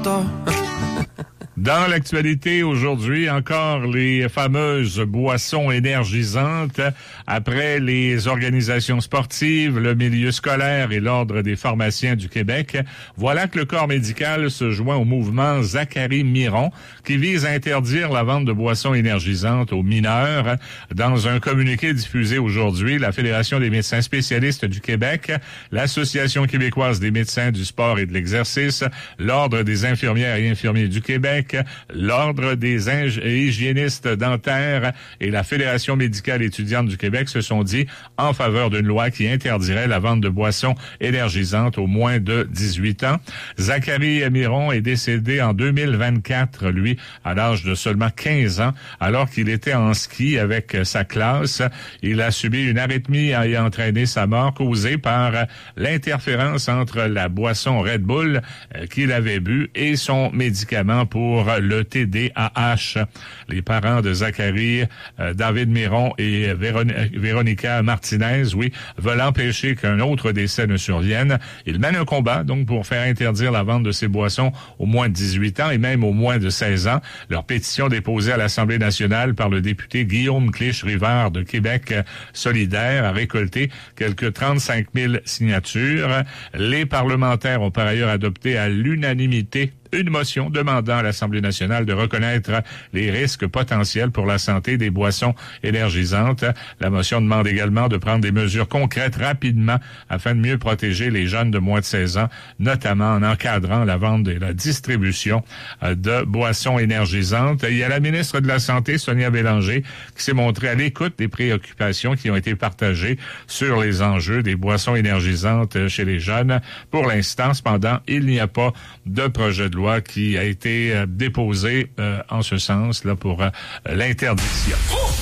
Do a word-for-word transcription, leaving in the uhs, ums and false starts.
Dans l'actualité aujourd'hui, encore les fameuses boissons énergisantes. Après les organisations sportives, le milieu scolaire et l'Ordre des pharmaciens du Québec, voilà que le corps médical se joint au mouvement Zachary Miron qui vise à interdire la vente de boissons énergisantes aux mineurs. Dans un communiqué diffusé aujourd'hui, la Fédération des médecins spécialistes du Québec, l'Association québécoise des médecins du sport et de l'exercice, l'Ordre des infirmières et infirmiers du Québec, l'Ordre des ing- hygiénistes dentaires et la Fédération médicale étudiante du Québec se sont dit en faveur d'une loi qui interdirait la vente de boissons énergisantes aux moins de dix-huit ans. Zachary Miron est décédé en deux mille vingt-quatre, lui, à l'âge de seulement quinze ans, alors qu'il était en ski avec sa classe. Il a subi une arythmie ayant entraîné sa mort causée par l'interférence entre la boisson Red Bull qu'il avait bu et son médicament pour le T D A H. Les parents de Zachary, euh, David Miron et Véron- Véronica Martinez, oui, veulent empêcher qu'un autre décès ne survienne. Ils mènent un combat, donc, pour faire interdire la vente de ces boissons aux moins de dix-huit ans et même aux moins de seize ans. Leur pétition déposée à l'Assemblée nationale par le député Guillaume Clich-Rivard de Québec solidaire a récolté quelques trente-cinq mille signatures. Les parlementaires ont par ailleurs adopté à l'unanimité une motion demandant à l'Assemblée nationale de reconnaître les risques potentiels pour la santé des boissons énergisantes. La motion demande également de prendre des mesures concrètes rapidement afin de mieux protéger les jeunes de moins de seize ans, notamment en encadrant la vente et la distribution de boissons énergisantes. Il y a la ministre de la Santé, Sonia Bélanger, qui s'est montrée à l'écoute des préoccupations qui ont été partagées sur les enjeux des boissons énergisantes chez les jeunes. Pour l'instant, cependant, il n'y a pas de projet de loi qui a été euh, déposé euh, en ce sens là pour euh, l'interdiction.